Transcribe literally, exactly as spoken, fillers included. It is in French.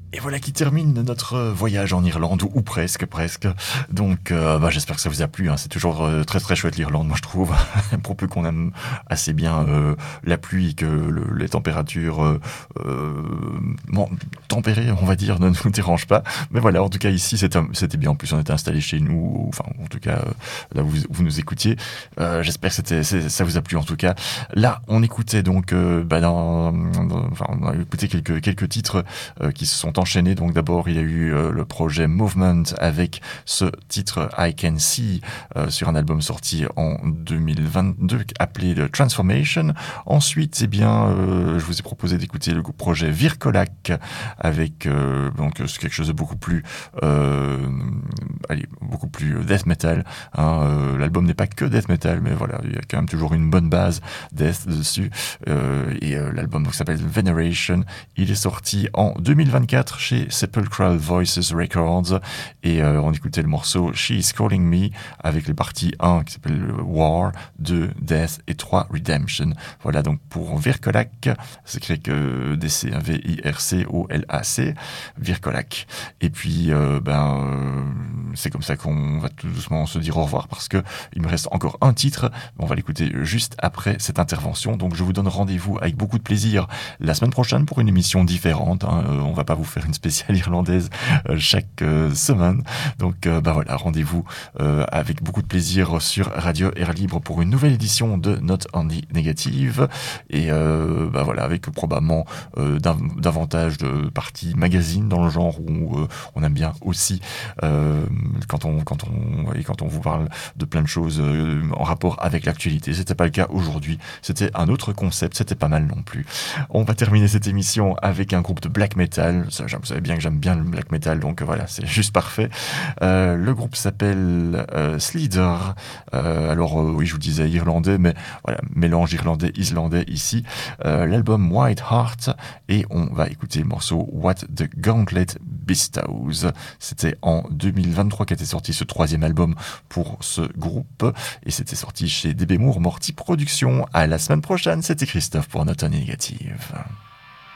Et voilà qui termine notre voyage en Irlande, ou, ou presque, presque. Donc, euh, bah, j'espère que ça vous a plu. Hein. C'est toujours euh, très très chouette l'Irlande, moi je trouve. Pour peu qu'on aime assez bien euh, la pluie, que le, les températures euh, euh, bon, tempérées, on va dire, ne nous dérangent pas. Mais voilà, en tout cas ici, c'était, c'était bien. En plus, on était installés chez nous, enfin, en tout cas, euh, là où vous, vous nous écoutiez. Euh, j'espère que c'était, c'est, ça vous a plu en tout cas. Là, on écoutait donc, euh, bah, dans, dans, enfin, on a écouté quelques quelques titres euh, qui se sont enchaînés. Donc d'abord, il y a eu euh, le projet Movement avec ce titre I Can See euh, sur un album sorti en deux mille vingt-deux appelé The Transformation. Ensuite, eh bien, euh, je vous ai proposé d'écouter le projet Vircolac avec euh, donc c'est quelque chose de beaucoup plus, euh, allez, beaucoup plus death metal. Hein, euh, l'album n'est pas que death metal, mais voilà, il y a quand même toujours une bonne base death dessus. Euh, et euh, l'album donc s'appelle Veneration. Il est sorti en deux mille vingt-quatre chez Sepulchral Voices Records et euh, on écoutait le morceau She Is Calling Me avec les parties un qui s'appelle War, deux Death et trois Redemption. Voilà donc pour Vircolac, c'est écrit que D C, V I R C O L A C, Vircolac. Et puis euh, ben euh, c'est comme ça qu'on va tout doucement se dire au revoir parce que il me reste encore un titre, on va l'écouter juste après cette intervention. Donc je vous donne rendez-vous avec beaucoup de plaisir la semaine prochaine pour une émission différente. Hein. Euh, on va pas vous faire une spéciale irlandaise euh, chaque euh, semaine. Donc euh, bah voilà, rendez-vous euh, avec beaucoup de plaisir sur Radio Air Libre pour une nouvelle édition de Not Only Negative et euh, bah voilà avec probablement euh, dav- davantage de parties magazines dans le genre où euh, on aime bien aussi euh, quand on quand on et quand on vous parle de plein de choses euh, en rapport avec l'actualité. C'était pas le cas aujourd'hui. C'était un autre concept. C'était pas mal non plus. On va terminer cette émission avec un groupe de black metal. Ça, vous savez bien que j'aime bien le black metal, donc voilà, c'est juste parfait. Euh, le groupe s'appelle euh, Slither. Euh, alors euh, oui, je vous disais irlandais, mais voilà, mélange irlandais-islandais ici. Euh, l'album White Heart et on va écouter le morceau What the Gauntlet Bestows. C'était en deux mille vingt-trois qu'était sorti ce troisième album pour ce groupe et c'était sorti chez D B Moore Morty Productions. À la semaine prochaine, c'était Christophe pour Not Only Negative.